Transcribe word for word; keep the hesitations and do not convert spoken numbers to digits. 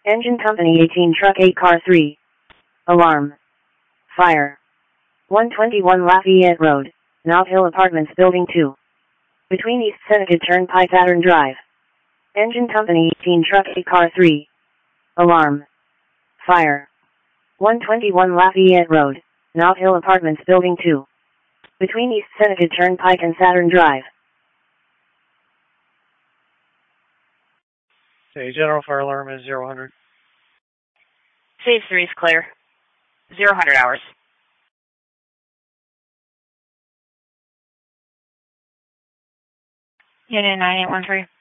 Engine Company eighteen Truck eight Car three. Alarm. Fire. one twenty-one Lafayette Road, Nob Hill Apartments Building two. Between East Seneca Turnpike Pattern Drive. Engine Company eighteen Truck eight Car three. Alarm. Fire. one twenty-one Lafayette Road, Nob Hill Apartments Building two. Between East Seneca Turnpike and Saturn Drive. Okay, general fire alarm is zero hundred. Phase three is clear. zero hundred hours. Union nine eight one three.